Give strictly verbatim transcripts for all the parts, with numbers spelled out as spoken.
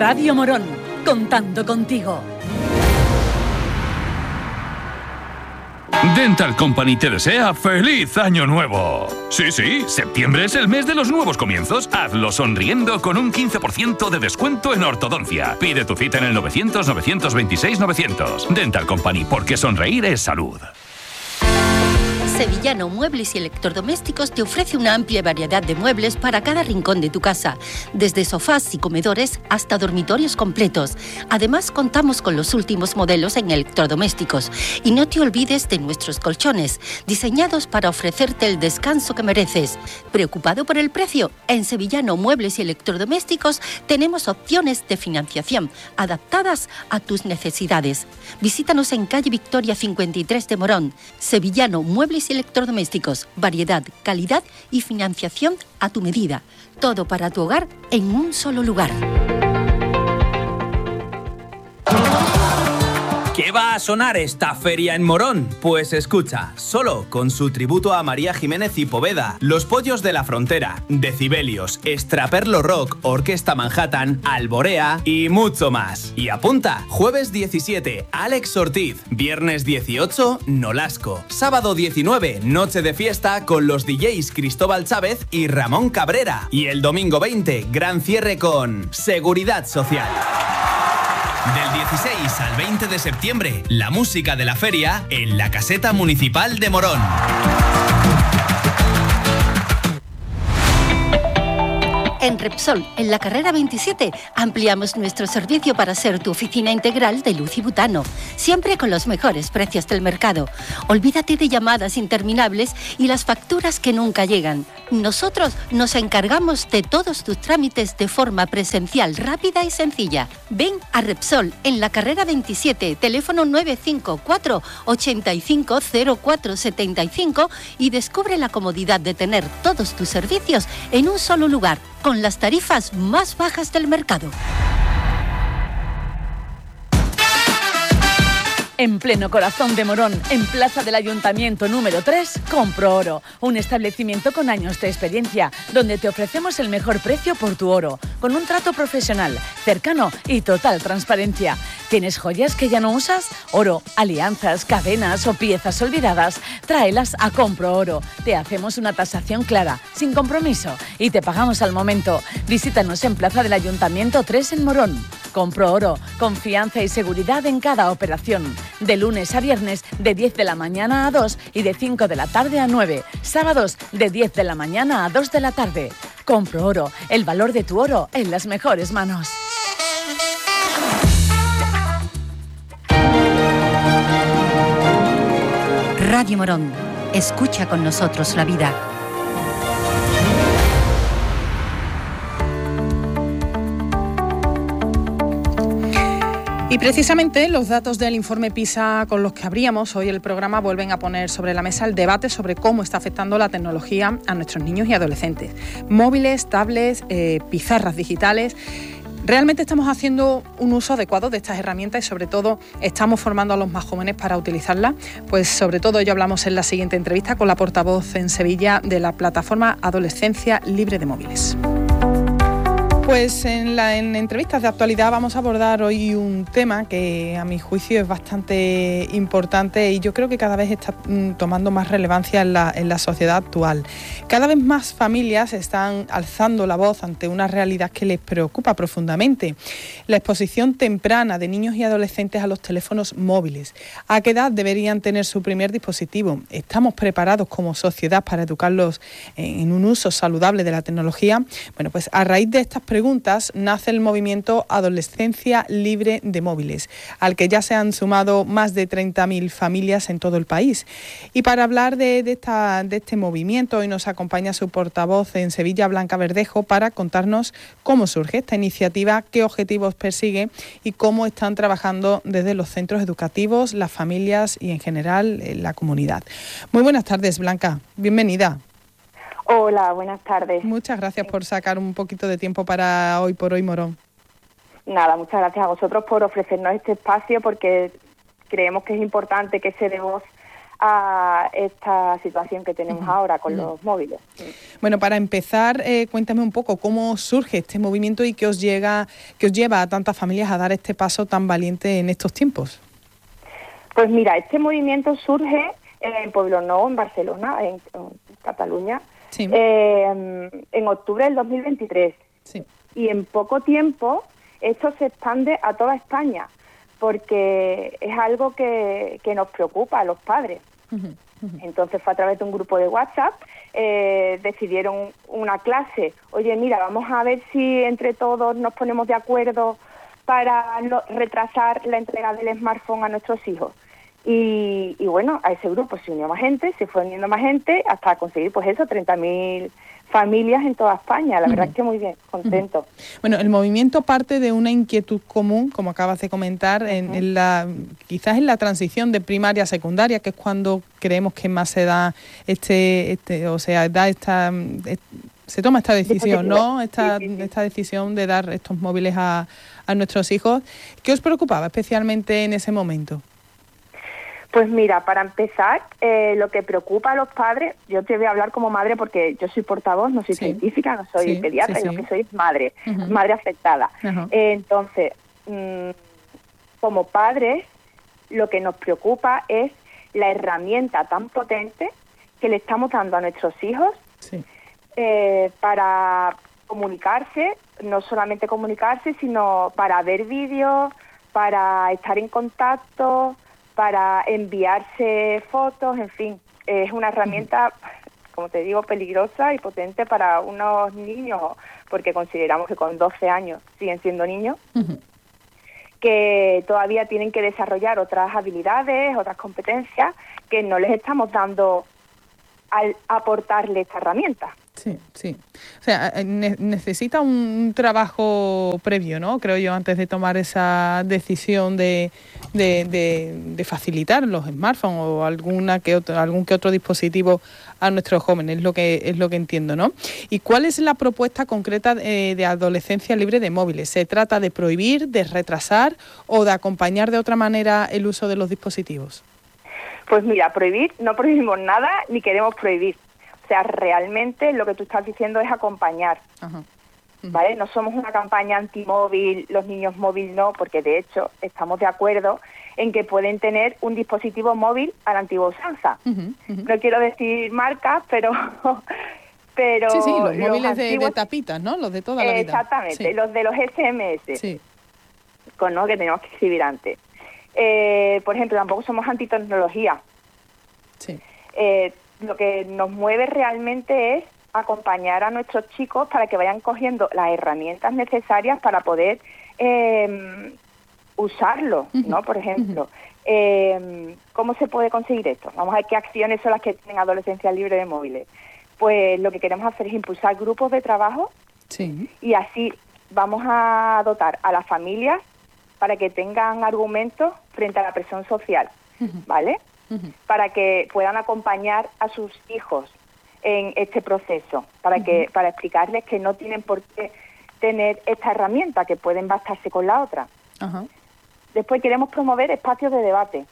Radio Morón, contando contigo. Dental Company te desea ¡Feliz Año Nuevo! Sí, sí, septiembre es el mes de los nuevos comienzos. Hazlo sonriendo con un quince por ciento de descuento en ortodoncia. Pide tu cita en el novecientos, novecientos veintiséis, novecientos. Dental Company, porque sonreír es salud. Sevillano Muebles y Electrodomésticos te ofrece una amplia variedad de muebles para cada rincón de tu casa, desde sofás y comedores hasta dormitorios completos. Además, contamos con los últimos modelos en electrodomésticos. Y no te olvides de nuestros colchones, diseñados para ofrecerte el descanso que mereces. ¿Preocupado por el precio? En Sevillano Muebles y Electrodomésticos tenemos opciones de financiación adaptadas a tus necesidades. Visítanos en calle Victoria cincuenta y tres de Morón. Sevillano Muebles y Electrodomésticos, variedad, calidad y financiación a tu medida. Todo para tu hogar en un solo lugar. ¿Qué va a sonar esta feria en Morón? Pues escucha, Solo, con su tributo a María Jiménez y Poveda, Los Pollos de la Frontera, Decibelios, Extraperlo Rock, Orquesta Manhattan, Alborea y mucho más. Y apunta, jueves diecisiete, Alex Ortiz, viernes dieciocho, Nolasco, sábado diecinueve, noche de fiesta con los D Js Cristóbal Chávez y Ramón Cabrera, y el domingo veinte, gran cierre con Seguridad Social. Del dieciséis al veinte de septiembre, la música de la feria en la Caseta Municipal de Morón. En Repsol, en la carrera veintisiete, ampliamos nuestro servicio para ser tu oficina integral de luz y butano, siempre con los mejores precios del mercado. Olvídate de llamadas interminables y las facturas que nunca llegan. Nosotros nos encargamos de todos tus trámites de forma presencial, rápida y sencilla. Ven a Repsol, en la carrera veintisiete, teléfono nueve cinco cuatro, ocho cinco cero cuatro siete cinco y descubre la comodidad de tener todos tus servicios en un solo lugar, con las tarifas más bajas del mercado. En pleno corazón de Morón, en Plaza del Ayuntamiento número tres, Compro Oro, un establecimiento con años de experiencia, donde te ofrecemos el mejor precio por tu oro, con un trato profesional, cercano y total transparencia. ¿Tienes joyas que ya no usas? Oro, alianzas, cadenas o piezas olvidadas, tráelas a Compro Oro. Te hacemos una tasación clara, sin compromiso, y te pagamos al momento. Visítanos en Plaza del Ayuntamiento tres en Morón. Compro Oro, confianza y seguridad en cada operación. De lunes a viernes, de diez de la mañana a dos y de cinco de la tarde a nueve. Sábados, de diez de la mañana a dos de la tarde. Compro Oro, el valor de tu oro en las mejores manos. Radio Morón, escucha con nosotros la vida. Y precisamente los datos del informe PISA con los que abríamos hoy el programa vuelven a poner sobre la mesa el debate sobre cómo está afectando la tecnología a nuestros niños y adolescentes. Móviles, tablets, eh, pizarras digitales. ¿Realmente estamos haciendo un uso adecuado de estas herramientas y sobre todo estamos formando a los más jóvenes para utilizarlas? Pues sobre todo ello hablamos en la siguiente entrevista con la portavoz en Sevilla de la plataforma Adolescencia Libre de Móviles. Pues en, la, en entrevistas de actualidad vamos a abordar hoy un tema que a mi juicio es bastante importante y yo creo que cada vez está mm, tomando más relevancia en la, en la sociedad actual. Cada vez más familias están alzando la voz ante una realidad que les preocupa profundamente: la exposición temprana de niños y adolescentes a los teléfonos móviles. ¿A qué edad deberían tener su primer dispositivo? ¿Estamos preparados como sociedad para educarlos en, en un uso saludable de la tecnología? Bueno, pues a raíz de estas preguntas nace el movimiento Adolescencia Libre de Móviles, al que ya se han sumado más de treinta mil familias en todo el país. Y para hablar de, de, esta, de este movimiento, hoy nos acompaña su portavoz en Sevilla, Blanca Verdejo, para contarnos cómo surge esta iniciativa, qué objetivos persigue y cómo están trabajando desde los centros educativos, las familias y en general la comunidad. Muy buenas tardes, Blanca. Bienvenida. Hola, buenas tardes. Muchas gracias por sacar un poquito de tiempo para Hoy por Hoy Morón. Nada, muchas gracias a vosotros por ofrecernos este espacio, porque creemos que es importante que se dé voz a esta situación que tenemos uh-huh. ahora con uh-huh. los móviles. Bueno, para empezar, eh, cuéntame un poco cómo surge este movimiento y qué os llega, qué os lleva a tantas familias a dar este paso tan valiente en estos tiempos. Pues mira, este movimiento surge en Poblenou, en Barcelona, en, en Cataluña, sí. eh, en octubre del dos mil veintitrés. Sí. Y en poco tiempo esto se expande a toda España, porque es algo que, que nos preocupa a los padres. Uh-huh, uh-huh. Entonces fue a través de un grupo de WhatsApp, eh, decidieron una clase. Oye, mira, vamos a ver si entre todos nos ponemos de acuerdo para no, retrasar la entrega del smartphone a nuestros hijos. Y, y bueno, a ese grupo se unió más gente, se fue uniendo más gente hasta conseguir pues eso, treinta mil familias en toda España. La uh-huh. verdad es que muy bien, contento. Uh-huh. Bueno, el movimiento parte de una inquietud común, como acabas de comentar, en, uh-huh. en la quizás en la transición de primaria a secundaria, que es cuando creemos que más se da este, este o sea, da esta, este, se toma esta decisión, ¿no? Esta, sí, sí, sí. esta decisión de dar estos móviles a, a nuestros hijos. ¿Qué os preocupaba especialmente en ese momento? Pues mira, para empezar, eh, lo que preocupa a los padres, yo te voy a hablar como madre porque yo soy portavoz, no soy sí. científica, no soy sí, pediatra, sí, sí. lo que soy es madre, uh-huh. madre afectada. Uh-huh. Eh, entonces, mmm, como padres, lo que nos preocupa es la herramienta tan potente que le estamos dando a nuestros hijos sí. eh, para comunicarse, no solamente comunicarse, sino para ver vídeos, para estar en contacto, para enviarse fotos, en fin, es una herramienta, como te digo, peligrosa y potente para unos niños, porque consideramos que con doce años siguen siendo niños, uh-huh. que todavía tienen que desarrollar otras habilidades, otras competencias que no les estamos dando al aportarle esta herramienta. Sí, sí. O sea, ne- necesita un trabajo previo, ¿no? Creo yo, antes de tomar esa decisión de, de, de, de facilitar los smartphones o alguna que otro, algún que otro dispositivo a nuestros jóvenes, es lo que es lo que entiendo, ¿no? ¿Y cuál es la propuesta concreta de, de adolescencia libre de móviles? ¿Se trata de prohibir, de retrasar o de acompañar de otra manera el uso de los dispositivos? Pues mira, prohibir, no prohibimos nada ni queremos prohibir. O sea, realmente lo que tú estás diciendo es acompañar, uh-huh. Uh-huh. ¿vale? No somos una campaña antimóvil, los niños móvil no, porque de hecho estamos de acuerdo en que pueden tener un dispositivo móvil a la antigua usanza. Uh-huh. Uh-huh. No quiero decir marcas, pero... pero sí, sí, los, los móviles antiguos, de, de tapitas, ¿no? Los de toda la vida. Exactamente, sí. Los de los ese eme ese, sí. con, ¿no? que teníamos que escribir antes. Eh, por ejemplo, tampoco somos antitecnología. Sí. Eh, lo que nos mueve realmente es acompañar a nuestros chicos para que vayan cogiendo las herramientas necesarias para poder eh, usarlo, ¿no? Uh-huh. Por ejemplo, uh-huh. eh, ¿cómo se puede conseguir esto? Vamos a ver qué acciones son las que tienen adolescencia libre de móviles. Pues lo que queremos hacer es impulsar grupos de trabajo sí. y así vamos a dotar a las familias para que tengan argumentos frente a la presión social, uh-huh. ¿vale? Uh-huh. Para que puedan acompañar a sus hijos en este proceso, para uh-huh. que para explicarles que no tienen por qué tener esta herramienta, que pueden bastarse con la otra. Uh-huh. Después queremos promover espacios de debate.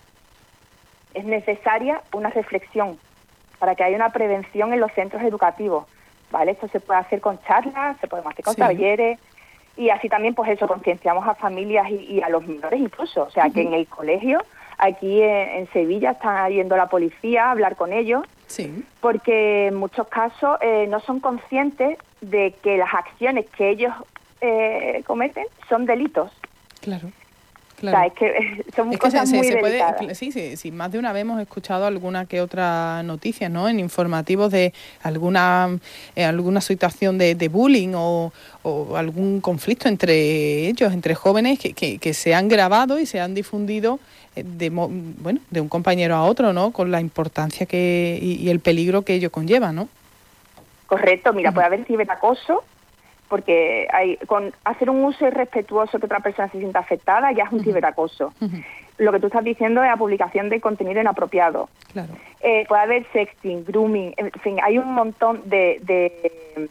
Es necesaria una reflexión para que haya una prevención en los centros educativos, ¿vale? Esto se puede hacer con charlas, se puede hacer con sí. talleres, y así también, pues eso, concienciamos a familias y, y a los menores incluso. O sea, uh-huh. que en el colegio... Aquí en, en Sevilla está yendo la policía a hablar con ellos, sí. porque en muchos casos eh, no son conscientes de que las acciones que ellos eh, cometen son delitos. Claro. Claro. O sea, es que son es cosas que se, muy se delicadas. Puede, sí, sí, sí, más de una vez hemos escuchado alguna que otra noticia, ¿no? En informativos de alguna eh, alguna situación de, de bullying o, o algún conflicto entre ellos, entre jóvenes que, que, que se han grabado y se han difundido de bueno de un compañero a otro, ¿no? Con la importancia que y, y el peligro que ello conlleva, ¿no? Correcto. Mira, uh-huh. puede haber ciberacoso, porque hay, con hacer un uso irrespetuoso que otra persona se sienta afectada ya es un uh-huh. ciberacoso. Uh-huh. Lo que tú estás diciendo es la publicación de contenido inapropiado. Claro. Eh, puede haber sexting, grooming, en fin, hay un montón de de,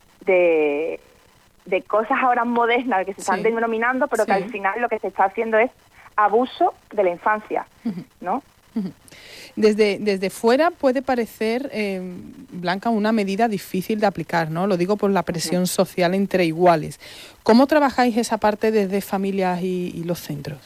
de, de cosas ahora modernas que se están sí. denominando, pero sí. que al final lo que se está haciendo es abuso de la infancia, uh-huh. ¿no? Desde, desde fuera puede parecer, eh, Blanca, una medida difícil de aplicar, ¿no? Lo digo por la presión social entre iguales. ¿Cómo trabajáis esa parte desde familias y, y los centros?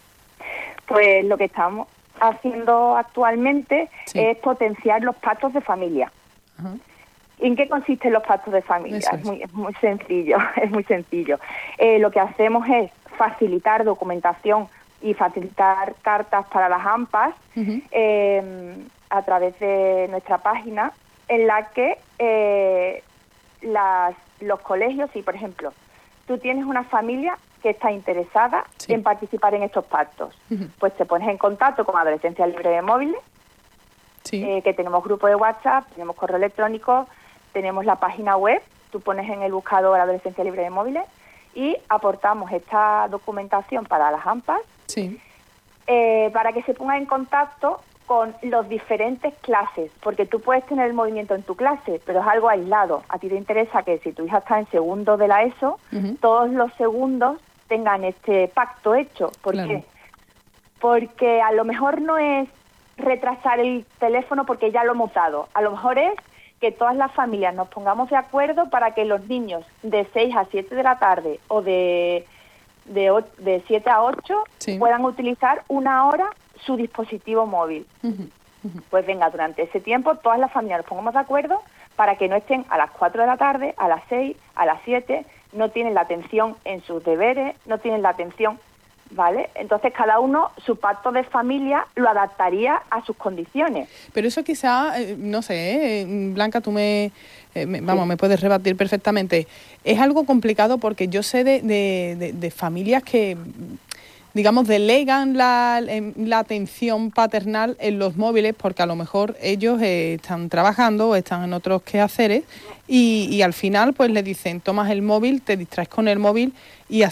Pues lo que estamos haciendo actualmente sí. es potenciar los pactos de familia. Ajá. ¿En qué consisten los pactos de familia? Es. Es, muy, es muy sencillo, es muy sencillo. Eh, lo que hacemos es facilitar documentación y facilitar cartas para las AMPAs uh-huh. eh, a través de nuestra página, en la que eh, las, los colegios, si por ejemplo tú tienes una familia que está interesada sí. en participar en estos pactos, uh-huh. pues te pones en contacto con Adolescencia Libre de Móviles, sí. eh, que tenemos grupo de WhatsApp, tenemos correo electrónico, tenemos la página web, tú pones en el buscador Adolescencia Libre de Móviles y aportamos esta documentación para las AMPAs sí. eh, para que se pongan en contacto con los diferentes clases, porque tú puedes tener el movimiento en tu clase, pero es algo aislado. A ti te interesa que si tu hija está en segundo de la ESO, uh-huh. todos los segundos tengan este pacto hecho. ¿Por claro. qué? Porque a lo mejor no es retrasar el teléfono porque ya lo hemos dado, a lo mejor es que todas las familias nos pongamos de acuerdo para que los niños de seis a siete de la tarde o de de, de siete a ocho sí. puedan utilizar una hora su dispositivo móvil. Uh-huh. Uh-huh. Pues venga, durante ese tiempo todas las familias nos pongamos de acuerdo para que no estén a las cuatro de la tarde, a las seis, a las siete, no tienen la atención en sus deberes, no tienen la atención, ¿vale? Entonces cada uno, su pacto de familia lo adaptaría a sus condiciones. Pero eso quizá, eh, no sé, eh, Blanca, tú me, eh, me vamos, sí. me puedes rebatir perfectamente. Es algo complicado porque yo sé de, de, de, de familias que, digamos, delegan la, la atención paternal en los móviles porque a lo mejor ellos eh, están trabajando o están en otros quehaceres y, y al final pues le dicen, tomas el móvil, te distraes con el móvil y,